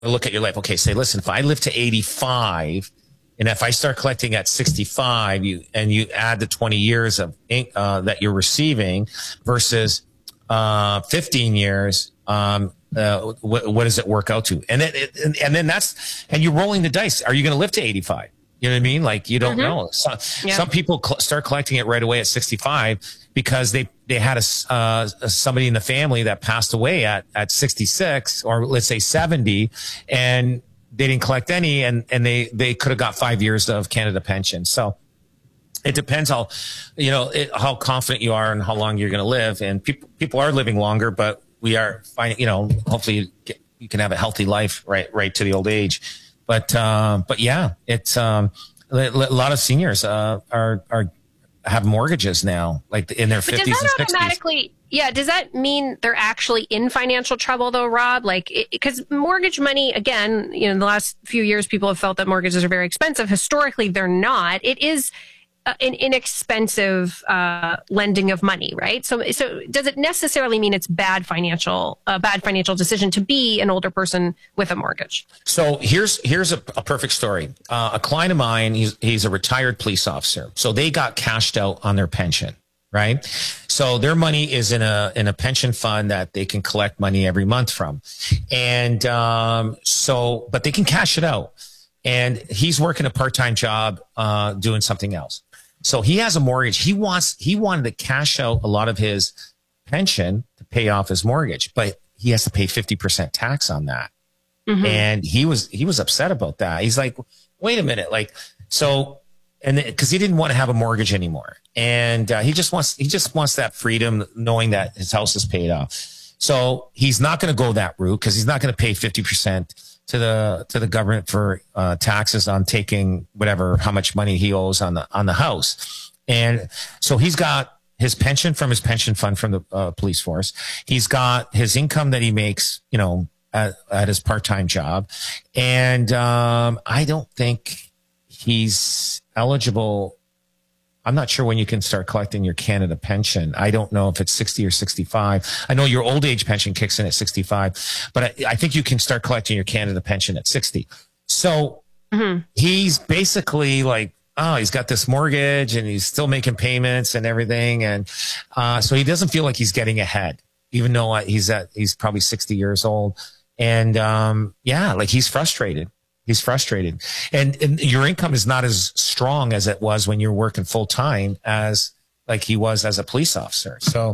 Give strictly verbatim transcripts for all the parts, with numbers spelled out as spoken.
look at your life. Okay, say, listen, if I live to eighty-five and if I start collecting at sixty-five, you and you add the twenty years of uh, that you're receiving versus uh, fifteen years, um, uh, what, what does it work out to? And then, it, and, and then that's, and you're rolling the dice. Are you going to live to eighty-five? You know what I mean? Like, you don't mm-hmm. know. So, yeah. Some people cl- start collecting it right away at sixty-five because they, they had a, uh, somebody in the family that passed away at, at sixty-six, or let's say seventy, and they didn't collect any, and, and they, they could have got five years of Canada pension. So it depends how, you know, it, how confident you are and how long you're going to live. And people, people are living longer, but we are finding, you know, hopefully you, get, you can have a healthy life right, right to the old age. But, uh, but yeah, it's, um, a lot of seniors, uh, are, are, have mortgages now, like in their but fifties does that and automatically, sixties. Yeah. Does that mean they're actually in financial trouble though, Rob? Like, because mortgage money, again, you know, in the last few years, people have felt that mortgages are very expensive. Historically, they're not. It is uh, an inexpensive uh, lending of money, right? So, so does it necessarily mean it's bad financial, a bad financial decision to be an older person with a mortgage? So here's here's a, a perfect story. Uh, a client of mine, he's he's a retired police officer. So they got cashed out on their pension, right? So their money is in a in a pension fund that they can collect money every month from, and um, so but they can cash it out. And he's working a part time job, uh, doing something else. So he has a mortgage. He wants, he wanted to cash out a lot of his pension to pay off his mortgage, but he has to pay fifty percent tax on that. Mm-hmm. And he was, he was upset about that. He's like, wait a minute. Like, so, and cause he didn't want to have a mortgage anymore. And, uh, he just wants, he just wants that freedom knowing that his house is paid off. So he's not going to go that route cause he's not going to pay fifty percent to the, to the government for, uh, taxes on taking whatever, how much money he owes on the, on the house. And so he's got his pension from his pension fund from the uh, police force. He's got his income that he makes, you know, at, at his part-time job. And, um, I don't think he's eligible. I'm not sure when you can start collecting your Canada pension. I don't know if it's sixty or sixty-five. I know your old age pension kicks in at sixty-five, but I, I think you can start collecting your Canada pension at sixty. So mm-hmm. he's basically like, oh, he's got this mortgage and he's still making payments and everything. And, uh, so he doesn't feel like he's getting ahead, even though he's at, he's probably sixty years old. And, um, yeah, like he's frustrated. He's frustrated. And, and your income is not as strong as it was when you're working full time as like he was as a police officer. So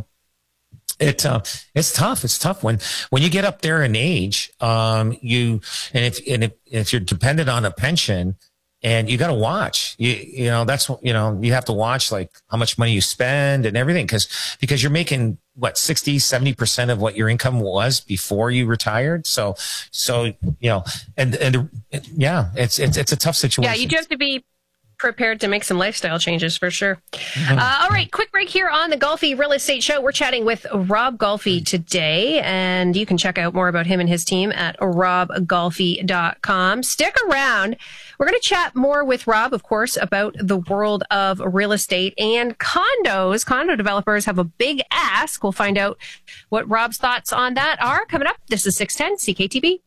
it, uh, it's tough. It's tough when, when you get up there in age, um, you, and if, and if, if you're dependent on a pension, and you got to watch, you, you know, that's, you know, you have to watch like how much money you spend and everything. Cause, because you're making what, sixty, seventy percent of what your income was before you retired. So, so, you know, and, and yeah, it's, it's, it's a tough situation. Yeah. You do have to be prepared to make some lifestyle changes for sure. Mm-hmm. Uh, all right. Quick break here on the Golfi Real Estate Show. We're chatting with Rob Golfi today, and you can check out more about him and his team at rob golfi dot com. Stick around. We're going to chat more with Rob, of course, about the world of real estate and condos. Condo developers have a big ask. We'll find out what Rob's thoughts on that are coming up. This is six ten C K T B.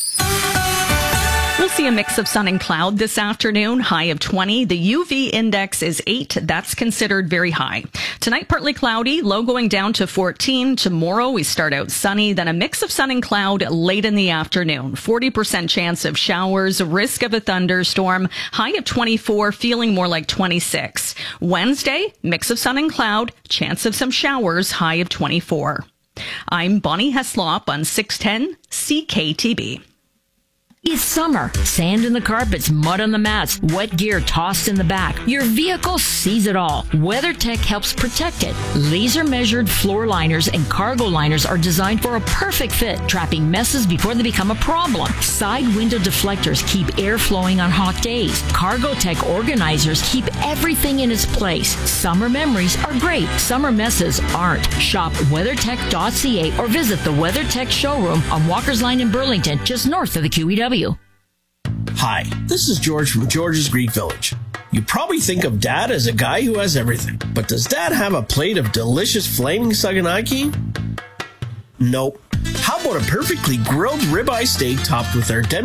We'll see a mix of sun and cloud this afternoon, high of twenty. The U V index is eight. That's considered very high. Tonight, partly cloudy, low going down to fourteen. Tomorrow, we start out sunny, then a mix of sun and cloud late in the afternoon. forty percent chance of showers, risk of a thunderstorm, high of twenty-four, feeling more like twenty-six. Wednesday, mix of sun and cloud, chance of some showers, high of twenty-four. I'm Bonnie Heslop on six ten C K T B. It's summer. Sand in the carpets, mud on the mats, wet gear tossed in the back. Your vehicle sees it all. WeatherTech helps protect it. Laser-measured floor liners and cargo liners are designed for a perfect fit, trapping messes before they become a problem. Side window deflectors keep air flowing on hot days. Cargotech organizers keep everything in its place. Summer memories are great. Summer messes aren't. Shop weathertech dot c a or visit the WeatherTech showroom on Walker's Line in Burlington, just north of the Q E W. Hi, this is George from George's Greek Village. You probably think of Dad as a guy who has everything, but does Dad have a plate of delicious flaming saganaki? Nope. How about a perfectly grilled ribeye steak topped with our